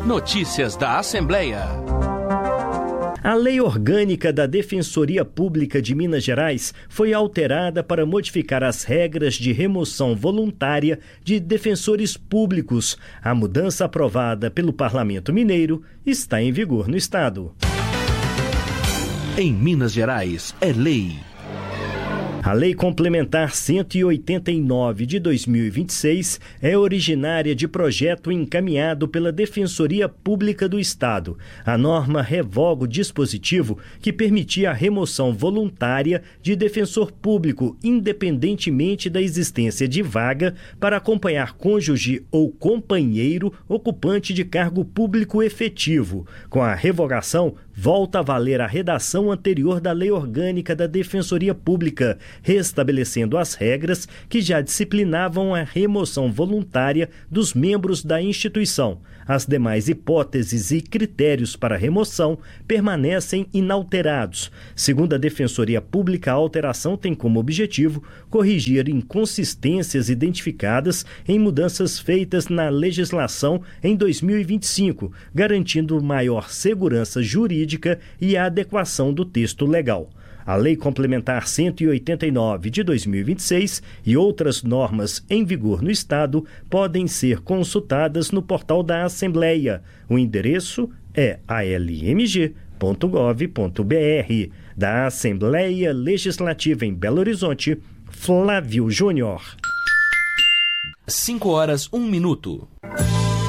Notícias da Assembleia. A Lei Orgânica da Defensoria Pública de Minas Gerais foi alterada para modificar as regras de remoção voluntária de defensores públicos. A mudança aprovada pelo Parlamento Mineiro está em vigor no estado. Em Minas Gerais, é lei. A Lei Complementar 189 de 2026 é originária de projeto encaminhado pela Defensoria Pública do Estado. A norma revoga o dispositivo que permitia a remoção voluntária de defensor público, independentemente da existência de vaga, para acompanhar cônjuge ou companheiro ocupante de cargo público efetivo. Com a revogação, volta a valer a redação anterior da Lei Orgânica da Defensoria Pública, restabelecendo as regras que já disciplinavam a remoção voluntária dos membros da instituição. As demais hipóteses e critérios para remoção permanecem inalterados. Segundo a Defensoria Pública, a alteração tem como objetivo corrigir inconsistências identificadas em mudanças feitas na legislação em 2025, garantindo maior segurança jurídica e a adequação do texto legal. A Lei Complementar 189 de 2026 e outras normas em vigor no Estado podem ser consultadas no portal da Assembleia. O endereço é almg.gov.br. Da Assembleia Legislativa em Belo Horizonte, Flávio Júnior. 5 horas, 1 minuto.